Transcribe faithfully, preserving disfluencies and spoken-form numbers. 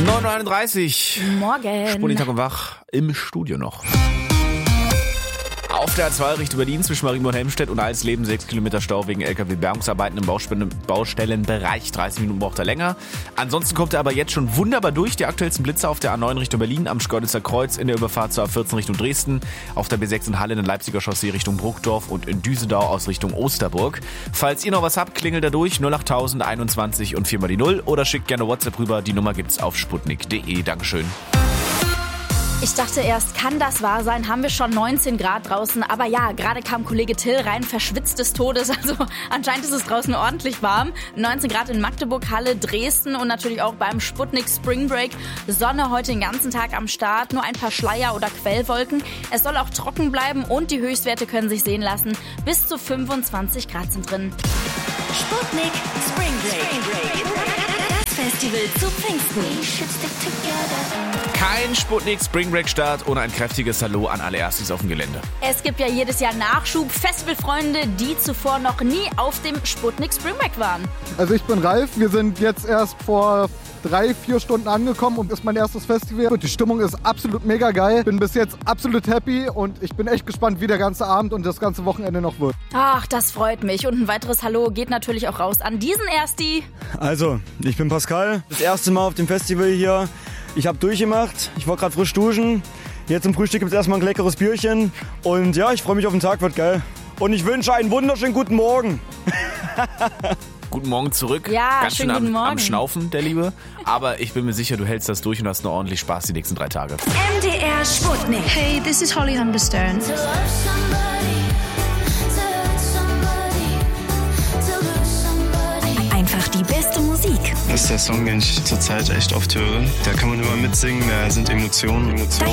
neun Uhr einunddreißig. Morgen. Spurtag und wach im Studio noch. Auf der A zwei Richtung Berlin zwischen Marienburg und Helmstedt und Alsleben sechs Kilometer Stau wegen L K W-Bergungsarbeiten im Baustellenbereich. dreißig Minuten braucht er länger. Ansonsten kommt er aber jetzt schon wunderbar durch. Die aktuellsten Blitze auf der A neun Richtung Berlin, am Schkeuditzer Kreuz, in der Überfahrt zur A vierzehn Richtung Dresden, auf der B sechs in Halle, in der Leipziger Chaussee Richtung Bruckdorf und in Düsseldau aus Richtung Osterburg. Falls ihr noch was habt, klingelt da durch null acht null null einundzwanzig und viermal die null oder schickt gerne WhatsApp rüber. Die Nummer gibt's auf sputnik punkt de. Dankeschön. Ich dachte erst, kann das wahr sein? Haben wir schon neunzehn Grad draußen? Aber ja, gerade kam Kollege Till rein, verschwitzt des Todes. Also anscheinend ist es draußen ordentlich warm. neunzehn Grad in Magdeburg, Halle, Dresden und natürlich auch beim Sputnik Spring Break. Sonne heute den ganzen Tag am Start, nur ein paar Schleier oder Quellwolken. Es soll auch trocken bleiben und die Höchstwerte können sich sehen lassen. Bis zu fünfundzwanzig Grad sind drin. Sputnik Spring Break. Das Festival zu Pfingsten. Kein Sputnik Spring Break Start ohne ein kräftiges Hallo an alle Erstis auf dem Gelände. Es gibt ja jedes Jahr Nachschub, Festivalfreunde, die zuvor noch nie auf dem Sputnik Spring Break waren. Also ich bin Ralf, wir sind jetzt erst vor drei, vier Stunden angekommen und ist mein erstes Festival. Die Stimmung ist absolut mega geil. Bin bis jetzt absolut happy und ich bin echt gespannt, wie der ganze Abend und das ganze Wochenende noch wird. Ach, das freut mich. Und ein weiteres Hallo geht natürlich auch raus an diesen Ersti. Also, ich bin Pascal. Das erste Mal auf dem Festival hier. Ich habe durchgemacht. Ich war gerade frisch duschen. Jetzt zum Frühstück gibt es erstmal ein leckeres Bierchen. Und ja, ich freue mich auf den Tag, wird geil. Und ich wünsche einen wunderschönen guten Morgen. Guten Morgen zurück. Ja, ganz schön schönen am, guten Morgen. am Schnaufen, der Liebe. Aber ich bin mir sicher, du hältst das durch und hast noch ordentlich Spaß die nächsten drei Tage. M D R Sputnik. Hey, this is Holly Thunderstone. Einfach die beste Musik. Das ist der Song, den ich zurzeit echt oft höre. Da kann man immer mitsingen, da sind Emotionen. Emotionen.